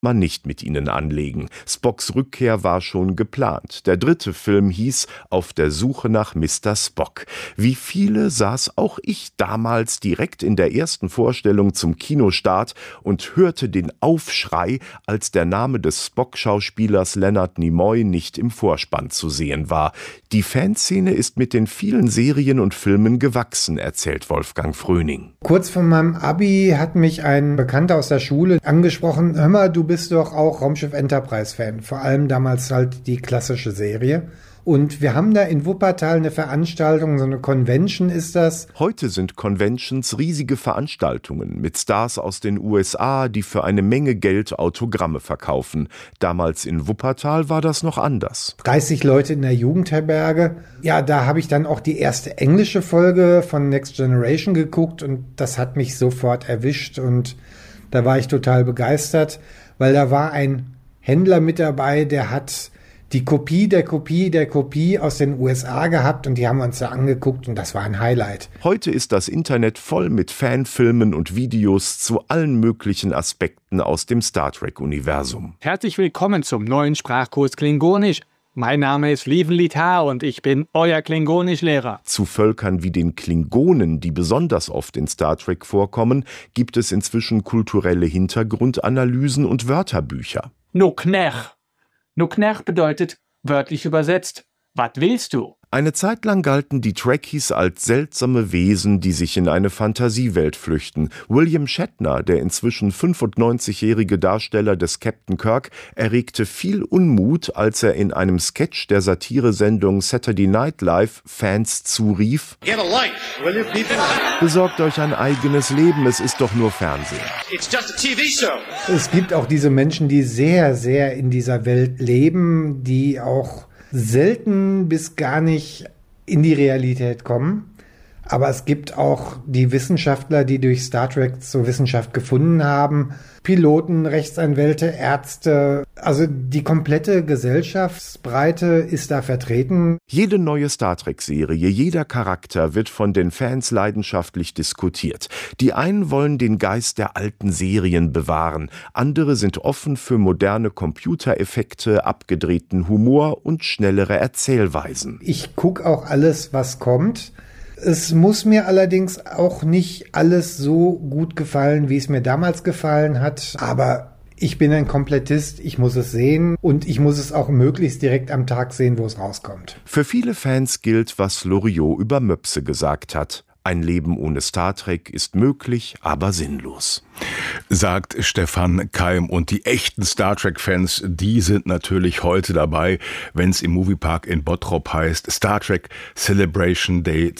man nicht mit ihnen anlegen. Spocks Rückkehr war schon geplant. Der 3. Film hieß Auf der Suche nach Mr. Spock. Wie viele saß auch ich damals direkt in der ersten Vorstellung zum Kinostart und hörte den Aufschrei, als der Name des Spock-Schauspielers Leonard Nimoy nicht im Vorspann zu sehen war. Die Fanszene ist mit den vielen Serien und Filmen gewachsen, erzählt Wolfgang Fröning. Kurz vor meinem Abi hat mich ein Bekannter aus der Schule angesprochen: Hör mal, du bist doch auch Raumschiff Enterprise-Fan. Vor allem damals halt die klassische Serie. Und wir haben da in Wuppertal eine Veranstaltung, so eine Convention ist das. Heute sind Conventions riesige Veranstaltungen mit Stars aus den USA, die für eine Menge Geld Autogramme verkaufen. Damals in Wuppertal war das noch anders. 30 Leute in der Jugendherberge. Ja, da habe ich dann auch die erste englische Folge von Next Generation geguckt und das hat mich sofort erwischt und da war ich total begeistert, weil da war ein Händler mit dabei, der hat die Kopie der Kopie aus den USA gehabt und die haben wir uns da angeguckt und das war ein Highlight. Heute ist das Internet voll mit Fanfilmen und Videos zu allen möglichen Aspekten aus dem Star Trek-Universum. Herzlich willkommen zum neuen Sprachkurs Klingonisch. Mein Name ist Lieven Litar und ich bin euer Klingonisch-Lehrer. Zu Völkern wie den Klingonen, die besonders oft in Star Trek vorkommen, gibt es inzwischen kulturelle Hintergrundanalysen und Wörterbücher. No Knech. No Knech bedeutet, wörtlich übersetzt, was willst du? Eine Zeit lang galten die Trekkies als seltsame Wesen, die sich in eine Fantasiewelt flüchten. William Shatner, der inzwischen 95-jährige Darsteller des Captain Kirk, erregte viel Unmut, als er in einem Sketch der Satiresendung Saturday Night Live Fans zurief: Get a life, will you people? Besorgt euch ein eigenes Leben, es ist doch nur Fernsehen. It's just a TV show. Es gibt auch diese Menschen, die sehr, sehr in dieser Welt leben, die auch selten bis gar nicht in die Realität kommen. Aber es gibt auch die Wissenschaftler, die durch Star Trek zur Wissenschaft gefunden haben. Piloten, Rechtsanwälte, Ärzte. Also die komplette Gesellschaftsbreite ist da vertreten. Jede neue Star Trek-Serie, jeder Charakter wird von den Fans leidenschaftlich diskutiert. Die einen wollen den Geist der alten Serien bewahren. Andere sind offen für moderne Computereffekte, abgedrehten Humor und schnellere Erzählweisen. Ich gucke auch alles, was kommt. Es muss mir allerdings auch nicht alles so gut gefallen, wie es mir damals gefallen hat. Aber ich bin ein Komplettist, ich muss es sehen und ich muss es auch möglichst direkt am Tag sehen, wo es rauskommt. Für viele Fans gilt, was Loriot über Möpse gesagt hat: Ein Leben ohne Star Trek ist möglich, aber sinnlos. Sagt Stefan Keim. Und die echten Star Trek-Fans, die sind natürlich heute dabei, wenn es im Moviepark in Bottrop heißt Star Trek Celebration Day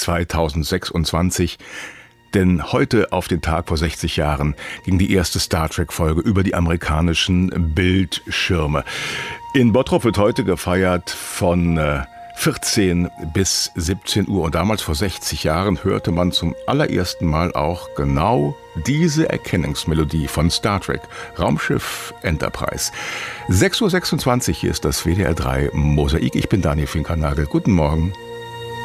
2026. Denn heute auf den Tag vor 60 Jahren ging die erste Star Trek-Folge über die amerikanischen Bildschirme. In Bottrop wird heute gefeiert von 14 bis 17 Uhr. Und damals vor 60 Jahren hörte man zum allerersten Mal auch genau diese Erkennungsmelodie von Star Trek, Raumschiff Enterprise. 6.26 Uhr, hier ist das WDR 3 Mosaik. Ich bin Daniel Finkernagel. Guten Morgen.